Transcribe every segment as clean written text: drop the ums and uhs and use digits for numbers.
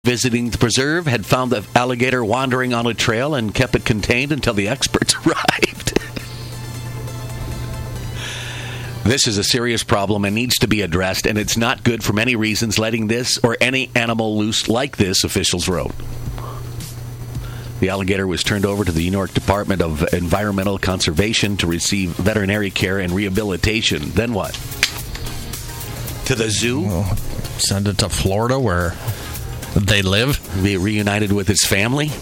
visiting the preserve had found the alligator wandering on a trail and kept it contained until the experts arrived. This is a serious problem and needs to be addressed, and it's not good for many reasons letting this or any animal loose like this, officials wrote. The alligator was turned over to the New York Department of Environmental Conservation to receive veterinary care and rehabilitation. Then what? To the zoo? Well, send it to Florida where they live? Be reunited with his family?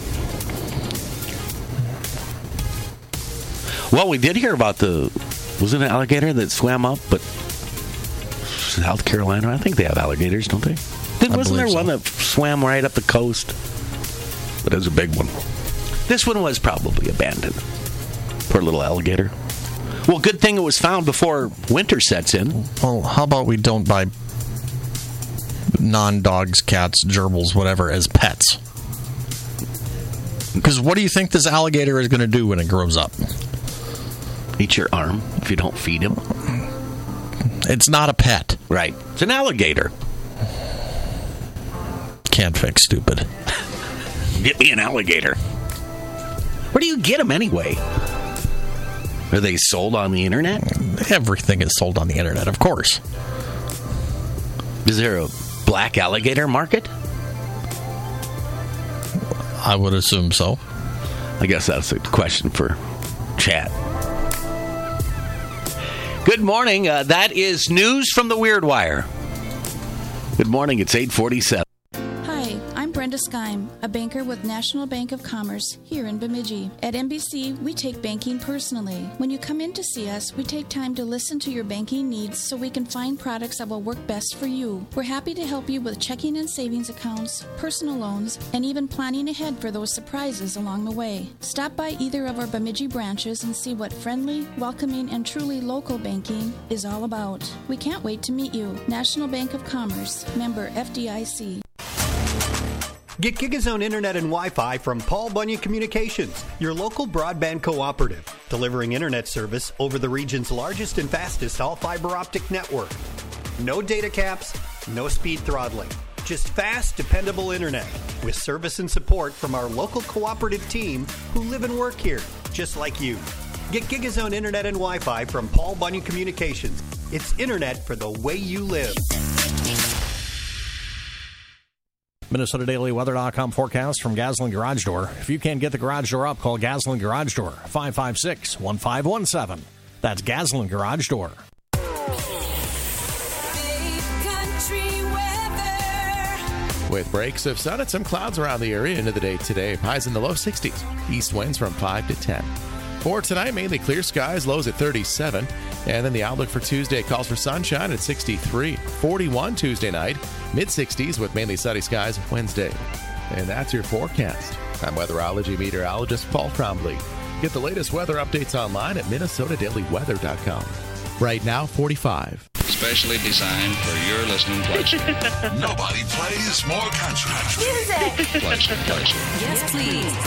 Well, we did hear about was it an alligator that swam up, but South Carolina? I think they have alligators, don't they? Wasn't there one that swam right up the coast? But it was a big one. This one was probably abandoned. Poor little alligator. Well, good thing it was found before winter sets in. Well, how about we don't buy non-dogs, cats, gerbils, whatever, as pets? Because what do you think this alligator is going to do when it grows up? Eat your arm if you don't feed him. It's not a pet. Right. It's an alligator. Can't fix stupid. Get me an alligator. Where do you get them anyway? Are they sold on the internet? Everything is sold on the internet, of course. Is there a black alligator market? I would assume so. I guess that's a question for chat. Good morning. That is news from the Weird Wire. Good morning. It's 8:47. Hi, I'm Brenda Skeim, a banker with National Bank of Commerce here in Bemidji. At NBC, we take banking personally. When you come in to see us, we take time to listen to your banking needs so we can find products that will work best for you. We're happy to help you with checking and savings accounts, personal loans, and even planning ahead for those surprises along the way. Stop by either of our Bemidji branches and see what friendly, welcoming, and truly local banking is all about. We can't wait to meet you. National Bank of Commerce, member FDIC. Get GigaZone Internet and Wi-Fi from Paul Bunyan Communications, your local broadband cooperative, delivering internet service over the region's largest and fastest all-fiber optic network. No data caps, no speed throttling, just fast, dependable internet with service and support from our local cooperative team who live and work here, just like you. Get GigaZone Internet and Wi-Fi from Paul Bunyan Communications. It's internet for the way you live. MinnesotaDailyWeather.com forecast from Gaslin Garage Door. If you can't get the garage door up, call Gaslin Garage Door, 556-1517. That's Gaslin Garage Door. With breaks of sun and some clouds around the area into the day today. Highs in the low 60s. East winds from 5 to 10. For tonight, mainly clear skies, lows at 37. And then the outlook for Tuesday calls for sunshine at 63. 41 Tuesday night. Mid-60s with mainly sunny skies Wednesday. And that's your forecast. I'm weatherology meteorologist Paul Trombley. Get the latest weather updates online at MinnesotaDailyWeather.com. Right now, 45. Specially designed for your listening pleasure. Nobody plays more country. Music. Pleasure. Yes, please.